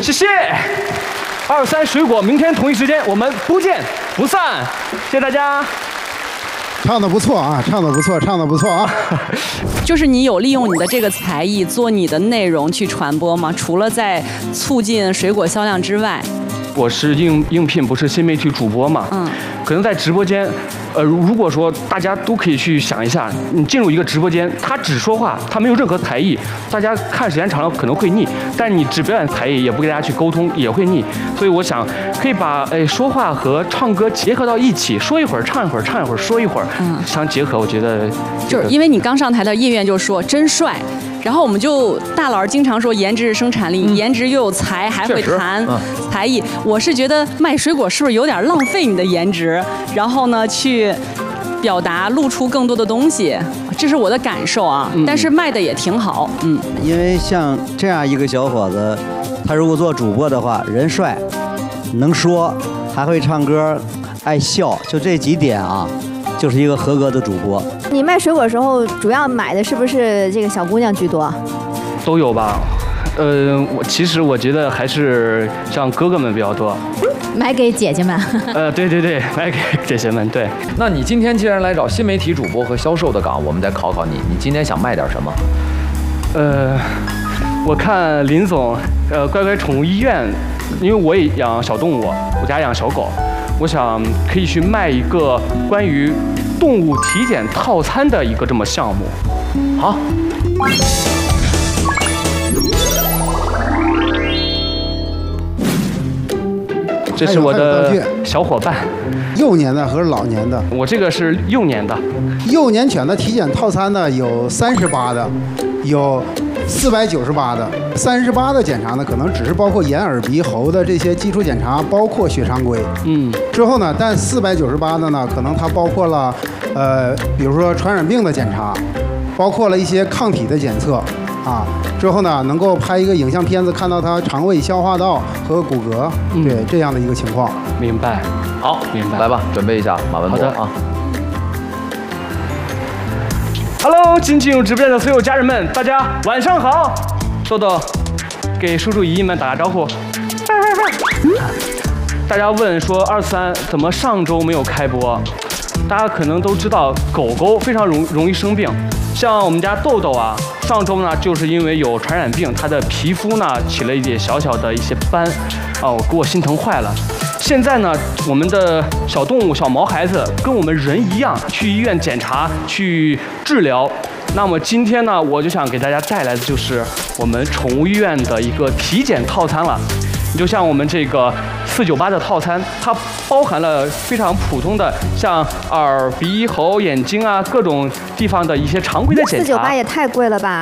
谢谢。23水果，明天同一时间我们不见不散。谢谢大家。 唱得不错啊，唱得不错，唱得不错啊。 就是你有利用你的这个才艺做你的内容去传播吗？除了在促进水果销量之外， 我是应聘，不是新媒体主播嘛？可能在直播间，如果说大家都可以去想一下，你进入一个直播间，他只说话，他没有任何才艺，大家看时间长了可能会腻，但你只表演才艺，也不跟大家去沟通，也会腻。所以我想可以把说话和唱歌结合到一起，说一会儿唱一会儿，唱一会儿说一会儿，相结合，我觉得就是因为你刚上台的叶苑就说真帅。然后我们就大佬经常说颜值是生产力，颜值又有才，还会弹才艺。我是觉得卖水果是不是有点浪费你的颜值？然后呢，去表达露出更多的东西，这是我的感受啊。但是卖的也挺好， 因为像这样一个小伙子，他如果做主播的话，人帅，能说，还会唱歌，爱笑，就这几点啊。就是一个合格的主播。 你卖水果的时候，主要买的是不是这个小姑娘居多？ 都有吧。其实我觉得还是像哥哥们比较多。 买给姐姐们。 对对对，买给姐姐们。对。 那你今天既然来找新媒体主播和销售的岗，我们再考考你，你今天想卖点什么？ 我看林总，乖乖宠物医院，因为我也养小动物，我家养小狗。我想可以去卖一个关于动物体检套餐的一个这么项目。好，这是我的小伙伴。 幼年的和老年的？ 我这个是幼年的。 幼年犬的体检套餐呢，有38的，有498的，38的检查呢，可能只是包括眼、耳、鼻、喉的这些基础检查，包括血常规。之后呢，但498的呢，可能它包括了，比如说传染病的检查，包括了一些抗体的检测啊。之后呢，能够拍一个影像片子，看到它肠胃、消化道和骨骼，对这样的一个情况。 明白。 好，明白。来吧，准备一下，马文博啊。 Hello， 新进入直播间的所有家人们，大家晚上好。豆豆，给叔叔姨姨们打个招呼。大家问说23怎么上周没有开播？大家可能都知道，狗狗非常容易生病。像我们家豆豆啊，上周呢就是因为有传染病，它的皮肤呢起了一点小小的一些斑，给我心疼坏了。现在呢，我们的小动物、小毛孩子跟我们人一样，去医院检查、去治疗。那么今天呢，我就想给大家带来的就是我们宠物医院的一个体检套餐了。你就像我们这个498的套餐，它包含了非常普通的，像耳、鼻、喉、眼睛啊各种地方的一些常规的检查。 498也太贵了吧？